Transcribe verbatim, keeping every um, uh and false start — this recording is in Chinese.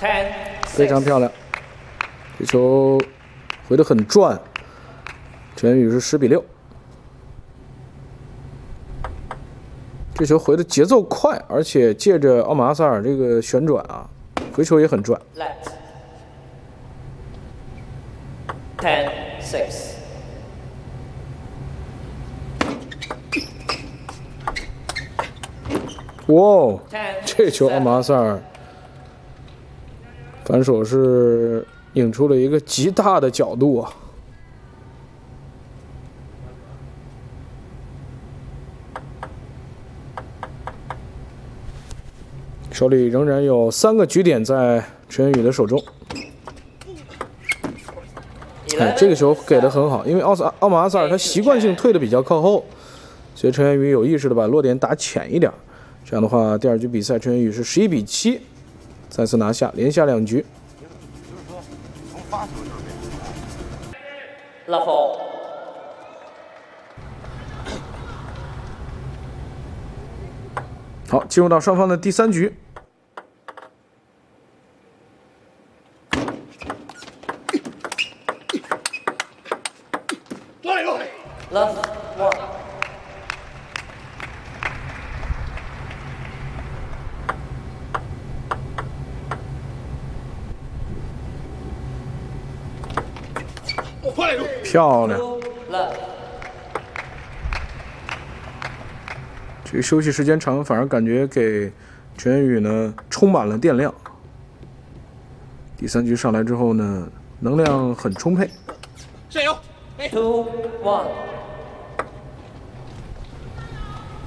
非常漂亮。这球回得很转，陈元宇是十比六。这球回的节奏快，而且借着奥马阿萨尔这个旋转啊，回球也很转。 ten six。 哇，这球奥马阿萨尔反手是拧出了一个极大的角度啊！手里仍然有三个局点在陈元宇的手中。哎，这个球给的很好，因为奥萨奥马阿萨尔他习惯性退的比较靠后，所以陈元宇有意识的把落点打浅一点。这样的话，第二局比赛陈元宇是十一比七，再次拿下，连下两局。 拉风。 好，进入到双方的第三局。 Love one。 漂亮。这个休息时间长，反而感觉给陈元宇呢充满了电量。第三局上来之后呢，能量很充沛。 加油 ！Two one。